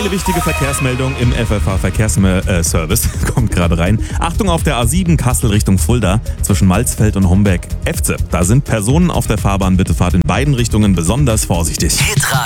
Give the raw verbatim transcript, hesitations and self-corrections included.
Eine wichtige Verkehrsmeldung im F F H-Verkehrsservice kommt gerade rein. Achtung auf der A sieben Kassel Richtung Fulda zwischen Malzfeld und Homberg-Efze. Da sind Personen auf der Fahrbahn. Bitte fahrt in beiden Richtungen besonders vorsichtig.